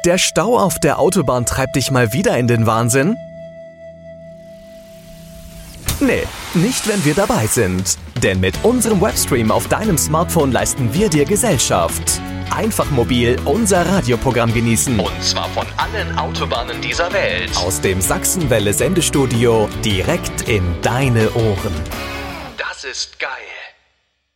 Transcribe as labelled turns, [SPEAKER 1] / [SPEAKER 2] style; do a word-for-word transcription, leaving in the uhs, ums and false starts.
[SPEAKER 1] Der Stau auf der Autobahn treibt dich mal wieder in den Wahnsinn? Nee, nicht wenn wir dabei sind. Denn mit unserem Webstream auf deinem Smartphone leisten wir dir Gesellschaft. Einfach mobil unser Radioprogramm genießen.
[SPEAKER 2] Und zwar von allen Autobahnen dieser Welt.
[SPEAKER 1] Aus dem Sachsenwelle Sendestudio direkt in deine Ohren.
[SPEAKER 2] Das ist geil.